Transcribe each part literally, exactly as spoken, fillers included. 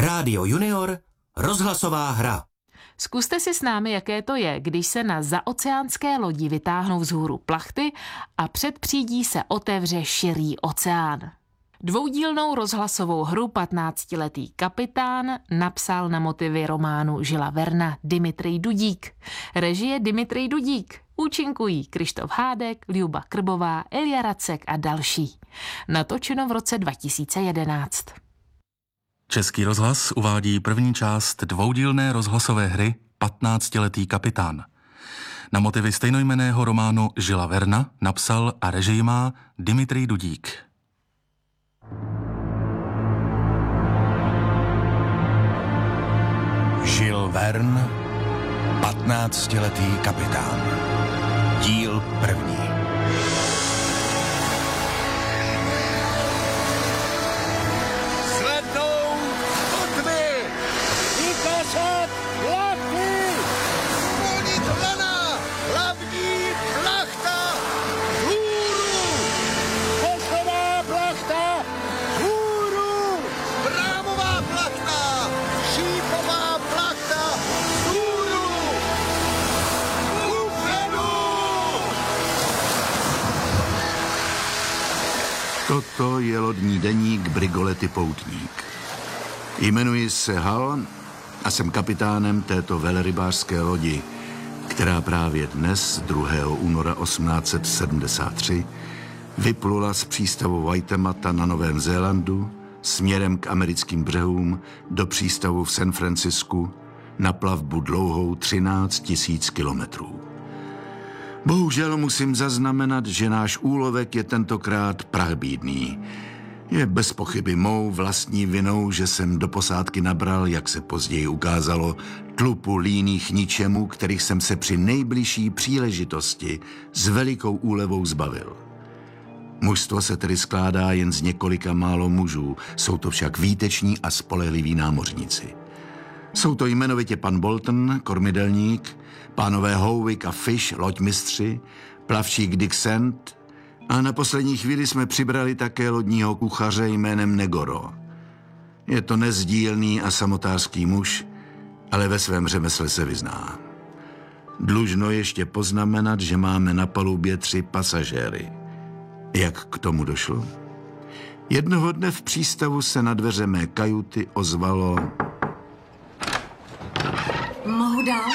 Rádio Junior, rozhlasová hra. Zkuste si s námi, jaké to je, když se na zaoceánské lodi vytáhnou vzhůru plachty a před přídí se otevře širý oceán. Dvoudílnou rozhlasovou hru patnáctiletý kapitán napsal na motivy románu Žila Verna Dimitrij Dudík. Režie Dimitrij Dudík. Účinkují Krištof Hádek, Ljuba Krbová, Elia Racek a další. Natočeno v roce dva tisíce jedenáct. Český rozhlas uvádí první část dvoudílné rozhlasové hry patnáctiletý kapitán. Na motivy stejnojmenného románu Žila Verna napsal a režii má Dimitrij Dudík. Žil Vern, patnáctiletý kapitán. Díl první. Zvednou kotvy! Vykázat plachty! Volnit lana! Hlavní plachta! Hůru! Posledná plachta! Hůru! Brámová plachta! Šípová plachta! Hůru! Kupředu! Toto je lodní deník Brigolety Poutník. Jmenuji se Hal a jsem kapitánem této velrybářské lodi, která právě dnes, druhého února osmnáct set sedmdesát tři, vyplula z přístavu Waitemata na Novém Zélandu směrem k americkým břehům do přístavu v San Francisku na plavbu dlouhou třináct tisíc kilometrů. Bohužel musím zaznamenat, že náš úlovek je tentokrát prachbídný. Je bez pochyby mou vlastní vinou, že jsem do posádky nabral, jak se později ukázalo, tlupu líných ničemů, kterých jsem se při nejbližší příležitosti s velikou úlevou zbavil. Mužstvo se tedy skládá jen z několika málo mužů, jsou to však výteční a spolehliví námořníci. Jsou to jmenovitě pan Bolton, kormidelník, pánové Howick a Fish, loďmistři, plavčík Dick Sand a na poslední chvíli jsme přibrali také lodního kuchaře jménem Negoro. Je to nezdílný a samotářský muž, ale ve svém řemesle se vyzná. Dlužno ještě poznamenat, že máme na palubě tři pasažéry. Jak k tomu došlo? Jednoho dne v přístavu se na dveře mé kajuty ozvalo... Mohu dál?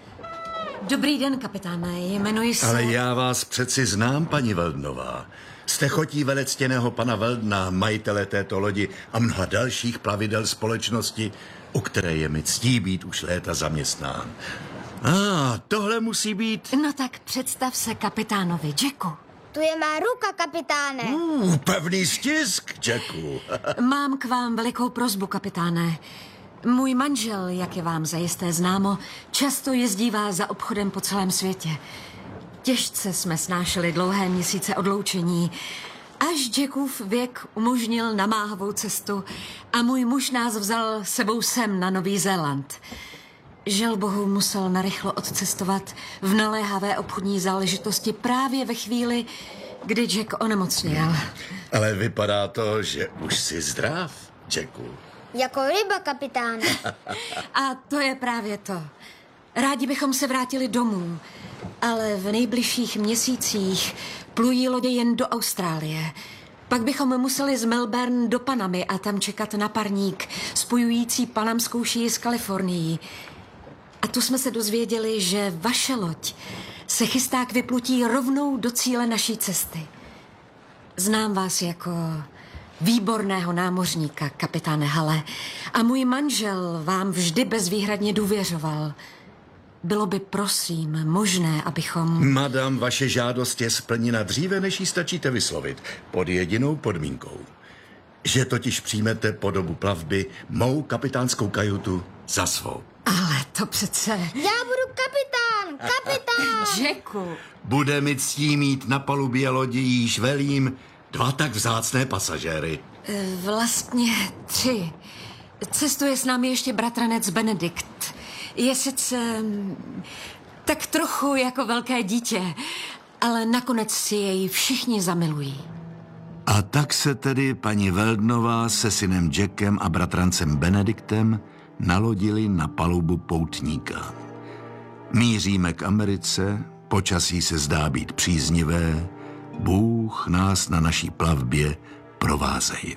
Dobrý den, kapitáne, jmenuji se... Ale já vás přeci znám, paní Veldnová. Jste chotí velectěného pana Veldna, majitele této lodi a mnoha dalších plavidel společnosti, u které je mi ctí být už léta zaměstnán. A ah, tohle musí být... No tak představ se kapitánovi Jacku. Tu je má ruka, kapitáne. Uh, pevný stisk, Jacku. Mám k vám velikou prosbu, kapitáne. Můj manžel, jak je vám zajisté známo, často jezdívá za obchodem po celém světě. Těžce jsme snášeli dlouhé měsíce odloučení, až Jackův věk umožnil namáhavou cestu a můj muž nás vzal sebou sem na Nový Zéland. Žel bohu musel narychlo odcestovat v naléhavé obchodní záležitosti právě ve chvíli, kdy Jack onemocněl. Ale vypadá to, že už jsi zdrav, Jacku. Jako ryba, kapitáne. A to je právě to. Rádi bychom se vrátili domů, ale v nejbližších měsících plují lodě jen do Austrálie. Pak bychom museli z Melbourne do Panamy a tam čekat na parník spojující panamskou šíji s Kalifornií. A tu jsme se dozvěděli, že vaše loď se chystá k vyplutí rovnou do cíle naší cesty. Znám vás jako výborného námořníka, kapitáne Hale, a můj manžel vám vždy bezvýhradně důvěřoval. Bylo by, prosím, možné, abychom... Madam, vaše žádost je splněna dříve, než ji stačíte vyslovit, pod jedinou podmínkou. Že totiž přijmete po dobu plavby mou kapitánskou kajutu za svou. Ale to přece... Já budu kapitán, kapitán. Jacku. Bude mi ctí mít na palubě lodi, jíž velím, dva tak vzácné pasažéry. Vlastně tři. Cestuje s námi ještě bratranec Benedikt. Je sice tak trochu jako velké dítě, ale nakonec si jej všichni zamilují. A tak se tedy paní Weldnová se synem Jackem a bratrancem Benediktem nalodili na palubu poutníka. Míříme k Americe, počasí se zdá být příznivé, Bůh nás na naší plavbě provázej.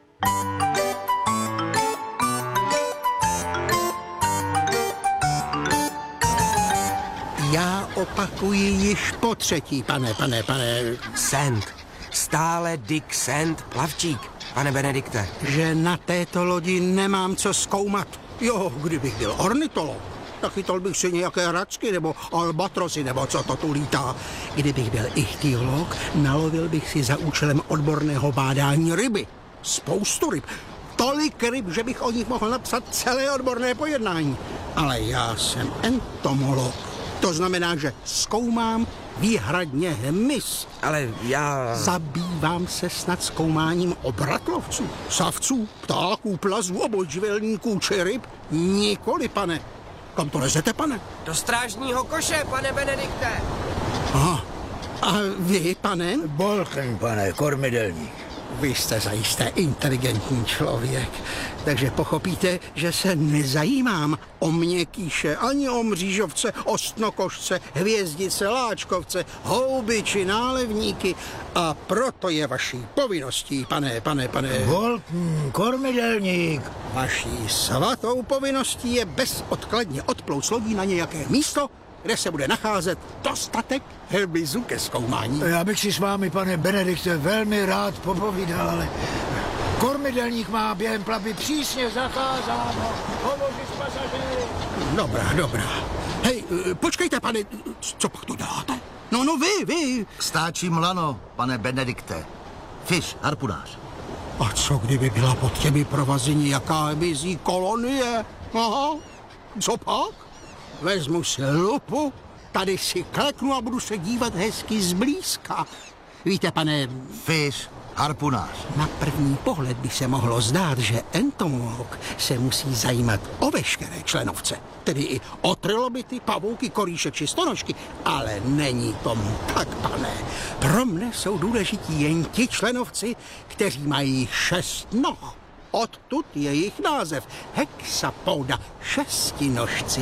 Já opakuji již po třetí, pane, pane, pane... Sand. Stále Dick Sand, plavčík, pane Benedikte. Že na této lodi nemám co zkoumat. Jo, kdybych byl ornitolog, tak chytal bych si nějaké racky nebo albatrosy, nebo co to tu lítá. Kdybych byl ichtyolog, nalovil bych si za účelem odborného bádání ryby. Spoustu ryb. Tolik ryb, že bych o nich mohl napsat celé odborné pojednání. Ale já jsem entomolog. To znamená, že zkoumám výhradně hmyz. Ale já... Zabývám se snad zkoumáním obratlovců, savců, ptáků, plazů, obojživelníků či ryb? Nikoli, pane. Kam to lezete, pane? Do strážního koše, pane Benedikte. Aha. A vy, pane? Bolken, pane, kormidelník. Vy jste zajisté inteligentní člověk, takže pochopíte, že se nezajímám o měkýše, ani o mřížovce, ostnokošce, hvězdice, láčkovce, houby či nálevníky. A proto je vaší povinností, pane, pane, pane... Bolken, kormidelník. Vaší svatou povinností je bezodkladně odplout s lodí na nějaké místo, kde se bude nacházet dostatek hmyzu ke zkoumání. Já bych si s vámi, pane Benedikte, velmi rád popovídal, ale kormidelník má během plavby přísně zakázáno hovořit s pasažéry. Dobrá, dobrá. Hej, počkejte, pane, co pak tu děláte? No, no, vy, vy. Stáčím lano, pane Benedikte. Fiš, harpunář. A co kdyby byla pod těmi provazy nějaká hmyzí kolonie? Aha, co pak? Vezmu si lupu, tady si kleknu a budu se dívat hezky zblízka. Víte, pane... Fiš, harpunář. Na první pohled by se mohlo zdát, že entomolog se musí zajímat o veškeré členovce. Tedy i o trilobity, pavouky, korýše či stonožky. Ale není tomu tak, pane. Pro mne jsou důležití jen ti členovci, kteří mají šest noh. Odtud jejich název. Hexapoda, šestinožci.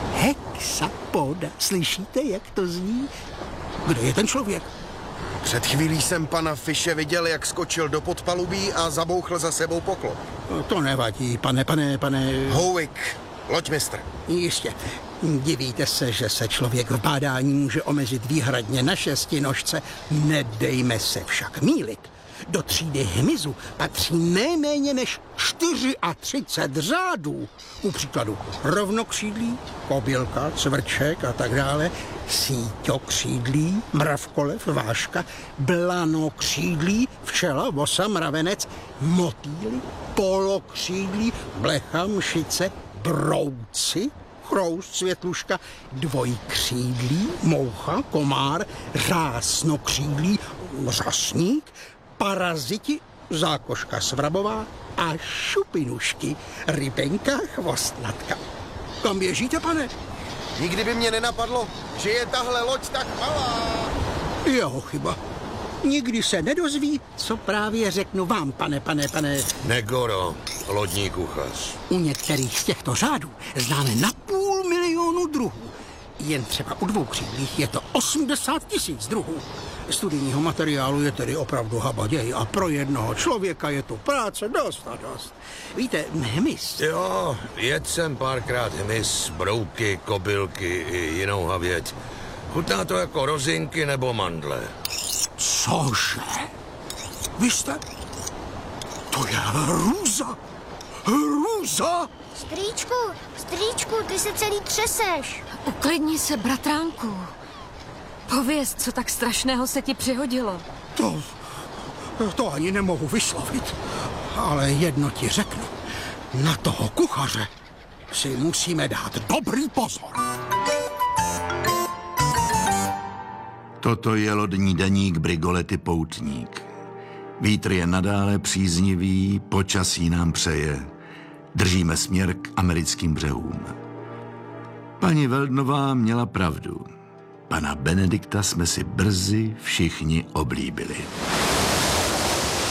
Hexapoda. Slyšíte, jak to zní? Kdo je ten člověk? Před chvílí jsem pana Fische viděl, jak skočil do podpalubí a zabouchl za sebou poklop. To nevadí, pane, pane, pane... Howick, loďmistr. Jistě. Divíte se, že se člověk v bádání může omezit výhradně na šestinožce. Nedejme se však mýlit. Do třídy hmyzu patří nejméně než třicet čtyři řádů. U příkladu rovnokřídlí, kobylka, cvrček a tak dále, síťokřídlí, mravkolev, váška, blanokřídlí, včela, vosa, mravenec, motýly, polokřídlí, blecha, mšice, brouci, chrous, světluška, dvojkřídlí, moucha, komár, řásnokřídlí, řasník, paraziti, zákoška svrabová a šupinušky, rybenka, chvostnatka. Kam běžíte, pane? Nikdy by mě nenapadlo, že je tahle loď tak malá. Jeho chyba. Nikdy se nedozví, co právě řeknu vám, pane, pane, pane... Negoro, lodní kuchař. U některých z těchto řádů známe na půl milionu druhů. Jen třeba u dvou křídlích je to osmdesát tisíc druhů. Studijního materiálu je tedy opravdu habaděj a pro jednoho člověka je tu práce dost a dost. Víte, hmyz... Jo, jedl jsem párkrát hmyz, brouky, kobylky i jinou havěť. Chutná to jako rozinky nebo mandle. Cože? Vy jste... To je hrůza! Hrůza! Strýčku, strýčku, ty se celý třeseš. Uklidni se, bratránku. Pověz, co tak strašného se ti přihodilo. To... To ani nemohu vyslovit. Ale jedno ti řeknu. Na toho kuchaře si musíme dát dobrý pozor. Toto je lodní deník Brigolety Poutník. Vítr je nadále příznivý, počasí nám přeje. Držíme směr k americkým břehům. Paní Weldnová měla pravdu. Pana Benedikta jsme si brzy všichni oblíbili.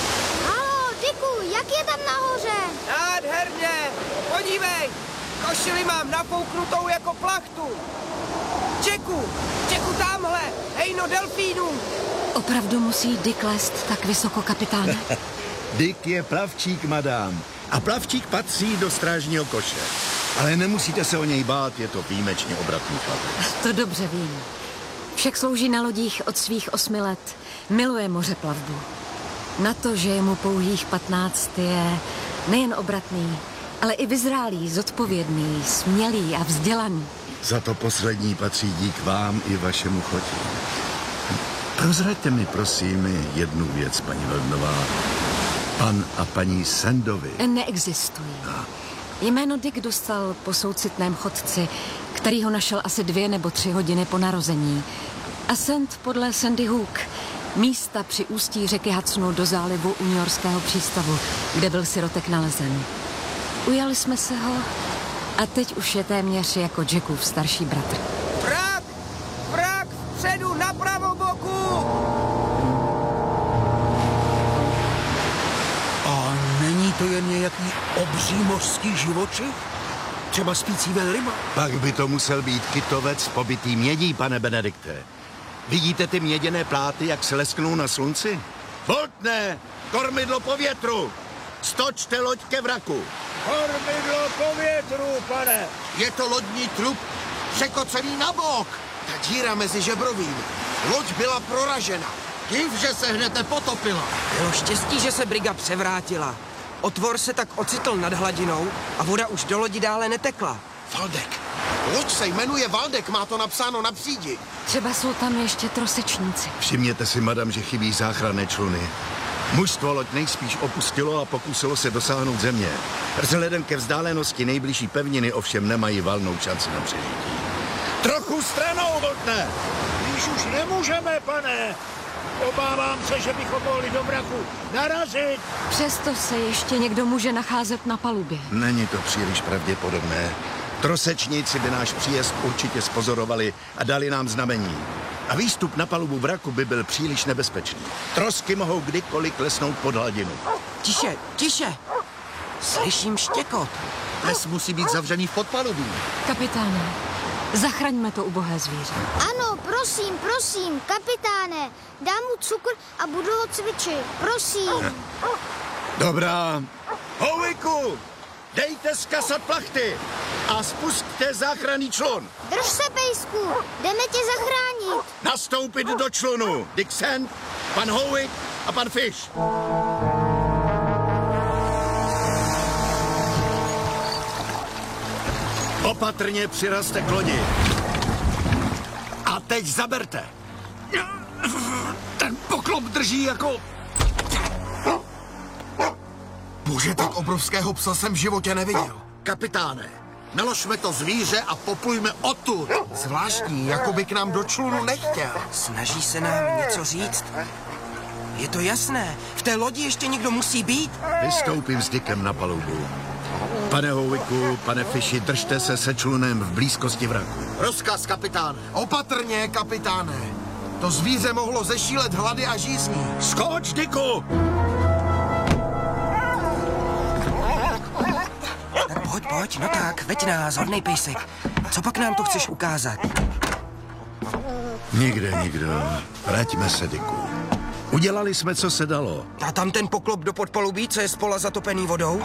Hej, košili mám nafouknutou jako plachtu. Jacku, Jacku tamhle, hej no delfínu. Opravdu musí Dick lézt tak vysoko, kapitáne? Dick je plavčík, madám. A plavčík patří do strážního koše. Ale nemusíte se o něj bát, je to výjimečně obratný plavec. To dobře vím. Však slouží na lodích od svých osmi let. Miluje mořeplavbu. Na to, že je mu pouhých patnáct, je nejen obratný, ale i vyzrálý, zodpovědný, smělý a vzdělaný. Za to poslední patří dík vám i vašemu chotí. Prozraďte mi, prosím, jednu věc, paní Veldnová. Pan a paní Sandovi. Neexistují. Jméno Dick dostal po soucitném chodci, který ho našel asi dvě nebo tři hodiny po narození. A Sand podle Sandy Hook, místa při ústí řeky Hudsonu do zálivu u newyorského přístavu, kde byl sirotek nalezen. Ujali jsme se ho a teď už je téměř jako Jackův starší bratr. Vrak! Vrak! Vpředu, na pravou boku! A není to jen nějaký obří mořský živočich? Třeba spící velryba? Pak by to musel být kytovec pobytý mědí, pane Benedikte. Vidíte ty měděné pláty, jak se lesknou na slunci? Boltné! Kormidlo po větru! Stočte loď ke vraku! Kormidlo po větru, pane! Je to lodní trup překocený na bok. Ta díra mezi žebrovým. Loď byla proražena. Div, že se hned nepotopila. Bylo štěstí, že se briga převrátila. Otvor se tak ocitl nad hladinou a voda už do lodi dále netekla. Valdek. Loď se jmenuje Valdek, má to napsáno na přídi. Třeba jsou tam ještě trosečníci. Všimněte si, madam, že chybí záchranné čluny. Mužstvo loď nejspíš opustilo a pokusilo se dosáhnout země. Vzhledem ke vzdálenosti nejbližší pevniny ovšem nemají valnou šanci na přežití. Trochu stranou, Boltné! Když už nemůžeme, pane. Obávám se, že bychom mohli do vraku narazit. Přesto se ještě někdo může nacházet na palubě. Není to příliš pravděpodobné. Trosečníci by náš příjezd určitě spozorovali a dali nám znamení. A výstup na palubu vraku by byl příliš nebezpečný. Trosky mohou kdykoliv klesnout pod hladinu. Tiše, tiše! Slyším štěkot. Les musí být zavřený v podpalubí. Kapitáne, zachraňme to ubohé zvíře. Ano, prosím, prosím, kapitáne. Dám mu cukr a budu ho cvičit. Prosím. Dobrá. Howiku, dejte zkasat plachty a spusťte záchranný člun. Drž se, pejsku, jdeme tě zachránit. Nastoupit do člunu. Dick Sand, pan Howick a pan Fish. Opatrně přirazte k lodi. A teď zaberte. Ten poklop drží jako... Bože, tak obrovského psa jsem v životě neviděl. Kapitáne, naložme to zvíře a poplujme odtud. Zvláštní, jako by k nám do člunu nechtěl. Snaží se nám něco říct? Je to jasné, v té lodi ještě někdo musí být. Vystoupím s Dickem na palubu. Pane Howicku, pane Fishi, držte se se člunem v blízkosti vraku. Rozkaz, kapitáne. Opatrně, kapitáne. To zvíře mohlo zešílet hlady a žízní. Skoč, Dicku! Tak pojď, pojď, no tak, veď nás, hodnej pejsek. Co pak nám to chceš ukázat? Nikde, nikdo. Vraťme se, Dicku. Udělali jsme, co se dalo. A tam ten poklop do podpalubí, co je z pola zatopený vodou?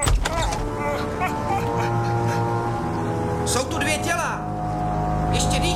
Jsou tu dvě těla. Ještě dýchají.